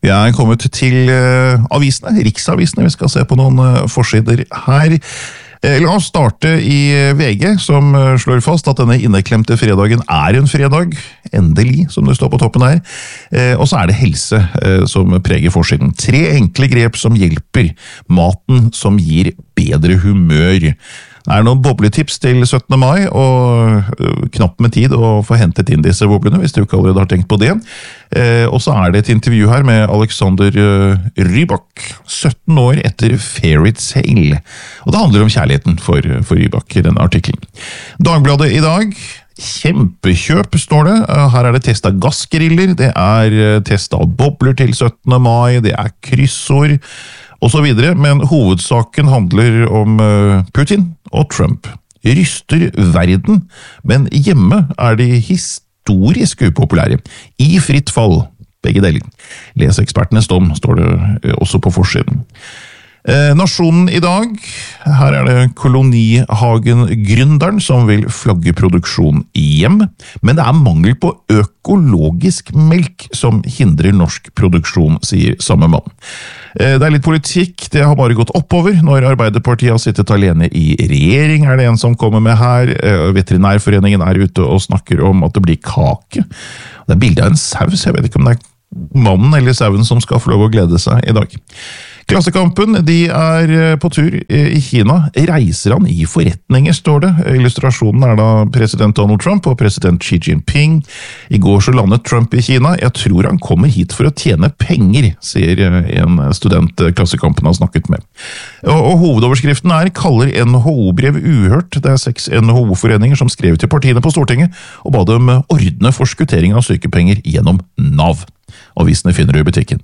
Vi kommet til avisene, riksavisene. Vi skal se på noen forsider her. La oss starte i VG, som slår fast at denne inneklemte fredagen en fredag. Endelig, som det står på toppen her. Og så det helse som preger forsiden. 3 enkle grep som hjelper. Maten som gir bedre humør. Det noen bobletips til 17. mai, og knapt med tid å få hentet inn disse boblene, hvis du ikke allerede har tenkt på det. Og så det et intervju her med Alexander Rybak, 17 år etter Fairy Tale. Og det handler om kjærligheten for Rybak i denne artikkelen. Dagbladet i dag, kjempekjøp står det. Her det test av gassgriller, det test av bobler til 17. mai, det kryssord, og så videre, men hovedsaken handler om Putin og Trump. Ryster verden, men hjemme de historisk upopulære. I fritt fall, begge deler. Les ekspertenes dom, står det også på forsiden. Nasjonen i dag, her det kolonihagen-gründeren som vil flagge produksjon hjem, men det mangel på økologisk melk som hindrer norsk produksjon, sier samme mann. Det litt politikk, det har bare gått oppover. Når Arbeiderpartiet har sittet alene i regjering, det en som kommer med her. Veterinærforeningen ute og snakker om at det blir kake. Det bildet av en saus, jeg vet ikke om det mannen eller sauen som skal få lov å glede seg i dag. Klassekampen, de på tur i Kina. Reiser han i forretninger, står det. Illustrasjonen da president Donald Trump og president Xi Jinping. I går så landet Trump i Kina. Jeg tror han kommer hit for å tjene penger, sier en student Klassekampen har snakket med. Og hovedoverskriften kaller NHO-brev uhørt. Det 6 NHO-foreninger som skrev til partiene på Stortinget og ba dem ordne forskuttering av sykepenger gjennom NAV. Avisene finner du i butikken.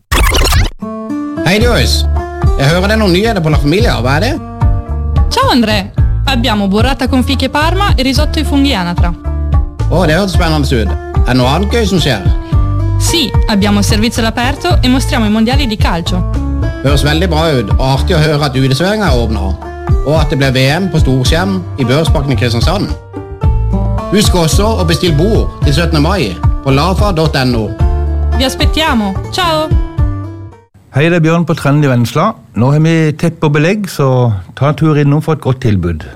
Hei Joyce, jeg hører det noen nyheter på La Familia, hva det? Ciao André, abbiamo burrata con fiche parma e risotto i funghi anatra. Det hørtes spennende ut. Det noe annet gøy som skjer? Sì, abbiamo il servizio all'aperto e mostriamo i mondiali di calcio. Høres veldig bra ut, og artig å høre at uteserveringen åpnet, og at det ble VM på storskjerm i Børsparken i Kristiansand. Husk også å bestille bord til 17. mai på lafa.no. Vi aspettiamo, ciao! Hei, det Bjørn på Trend i Vennesla. Nå har vi teppe og belegg, så ta en tur innom for et godt tilbud.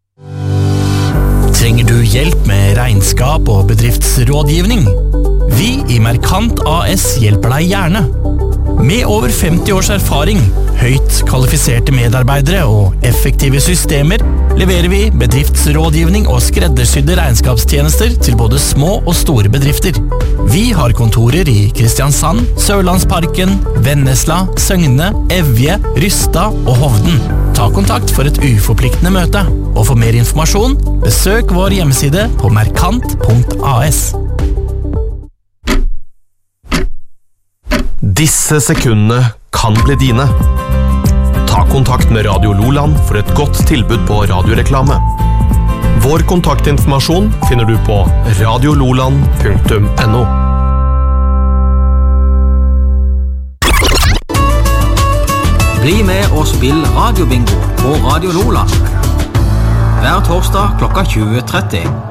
Trenger du hjelp med regnskap og bedriftsrådgivning? Vi i Merkant AS hjelper deg gjerne. Med over 50 års erfaring, høyt kvalifiserte medarbeidere og effektive systemer leverer vi bedriftsrådgivning og skreddersydde regnskapstjenester til både små og store bedrifter. Vi har kontorer i Kristiansand, Sørlandsparken, Vennesla, Søgne, Evje, Rystad og Hovden. Ta kontakt for et uforpliktende møte, og for mer informasjon, besøk vår hjemmeside på merkant.as. Disse sekundene kan bli dine. Ta kontakt med Radio Loland for et godt tilbud på radioreklame. Vår kontaktinformasjon finner du på radiololand.no. Bli med og spill radiobingo på Radio Loland. Hver torsdag klokka 20:30.